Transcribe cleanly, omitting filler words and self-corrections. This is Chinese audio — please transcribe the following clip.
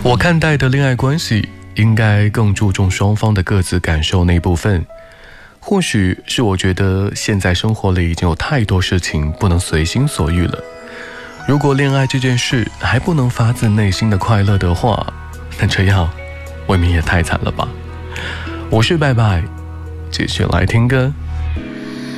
我看待的恋爱关系应该更注重双方的各自感受那部分。或许是我觉得现在生活里已经有太多事情不能随心所欲了。如果恋爱这件事还不能发自内心的快乐的话，那这样未免也太惨了吧。我是拜拜，继续来听歌。